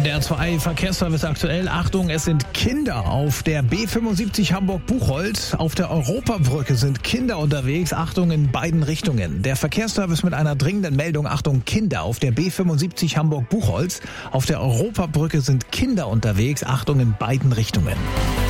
NDR 2 Verkehrsservice aktuell. Achtung, es sind Kinder auf der B75 Hamburg-Buchholz. Auf der Europabrücke sind Kinder unterwegs. Achtung in beiden Richtungen. Der Verkehrsservice mit einer dringenden Meldung. Achtung, Kinder auf der B75 Hamburg-Buchholz. Auf der Europabrücke sind Kinder unterwegs. Achtung in beiden Richtungen.